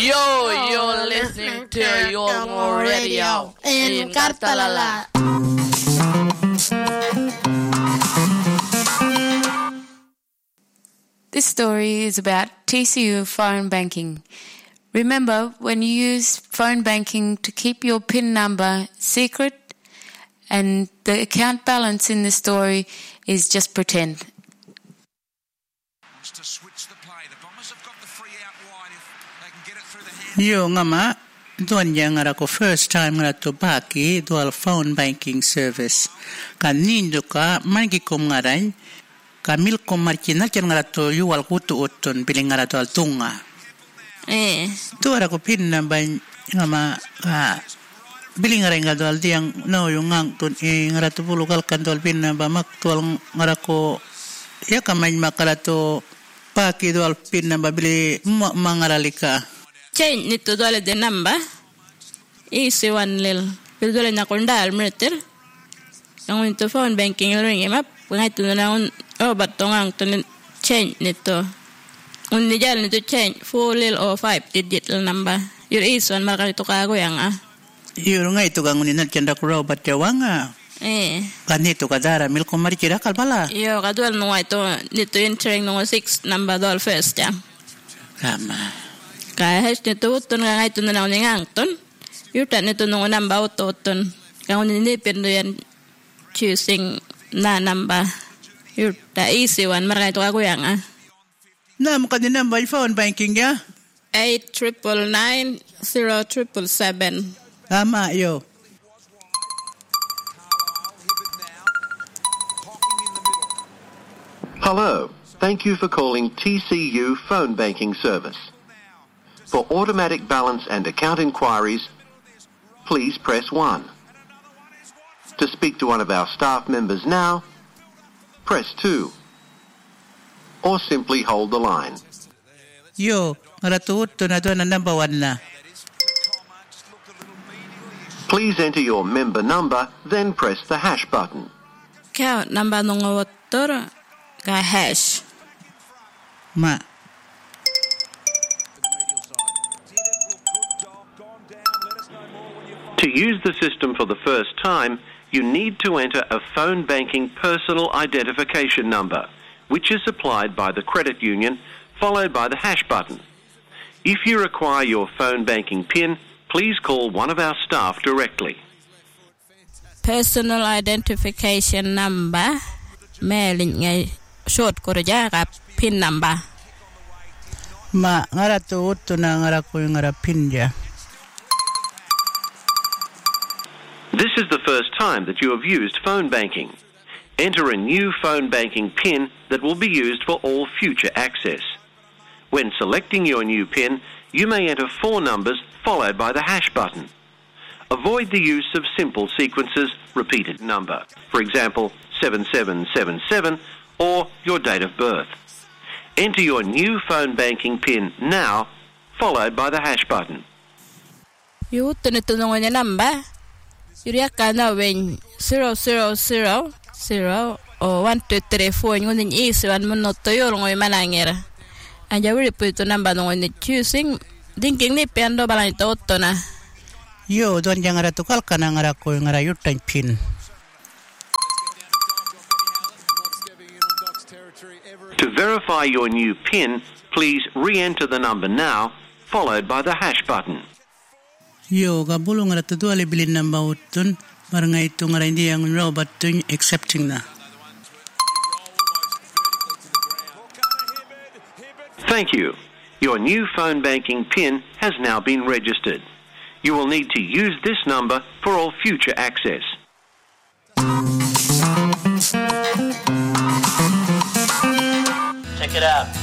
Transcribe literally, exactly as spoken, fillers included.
Yo, you're listening to your radio in Kartalala. This story is about T C U phone banking. Remember, when you use phone banking to keep your PIN number secret, and the account balance in the story is just pretend. Yo ngama tuan yang ako first time nga to baki dual phone banking service. Kanindo ka mangi kom ngaran kamil kom markina ken nga to yual kutu oton piling nga to altunga. Eh, tu ara ko pin na ban ngama ka biling nga nga dual diang no yung ngang tun e nga to bulukal kan dual pin na ba maktual nga ko ya kamay makalato baki dual pin na ba bili mangaralika. Change nito dole de number. Easy one lil. Pero dole na kundal meter. Ang into phone banking ring map. Ngay to na un oh batong ang to change nito. Un nijal nito change four lil or five digit number. Your is one makalito ka ko yang ah. Yun nga ito kang uninat kanda ko raw bat jawanga. Eh. Kanito kadara mil ko marikira kalbala. Yo kadwal no ito nito entering no six number dol first jam. Kama. Kaya hash nito uton nga ito na naon nga angton. Yuta nito nung number auto uton. Kaya uninipin do yan choosing na number. Yuta easy one maray ito ako yang ah. Na mo kanina by phone banking ya? eight triple nine zero triple seven. Tama yo. Hello. Thank you for calling T C U Phone Banking Service. For automatic balance and account inquiries, please press one. To speak to one of our staff members now, press two. Or simply hold the line. Yo, naratuot to na doon na number one na. Please enter your member number, then press the hash button. Kaya number nung water ka hash. Ma. To use the system for the first time, you need to enter a phone banking personal identification number, which is supplied by the credit union, followed by the hash button. If you require your phone banking PIN, please call one of our staff directly. Personal identification number, mailing ngay short ko rya ka PIN number. Ma ngaratuot to na ngarakoy ngarapin ya. This is the first time that you have used phone banking. Enter a new phone banking PIN that will be used for all future access. When selecting your new PIN, you may enter four numbers followed by the hash button. Avoid the use of simple sequences, repeated number. For example, seven seven seven seven or your date of birth. Enter your new phone banking PIN now, followed by the hash button. You tunitulungan niya number. Yuriya ka na when zero zero zero zero or one two three four ngunit is one mo to yo ngoy manangera. Anja wiri po ito number nung ni choosing thinking ni pendo balan ito to na. Yo don yang ngaratukal kana ngarakoy ngarayutan pin. To verify your new PIN, please re-enter the number now, followed by the hash button. Yo gabulong ngaratudo alibilin na bautun maranga ito ngara hindi yang robot tun accepting na. Thank you. Your new phone banking PIN has now been registered. You will need to use this number for all future access. Check it out.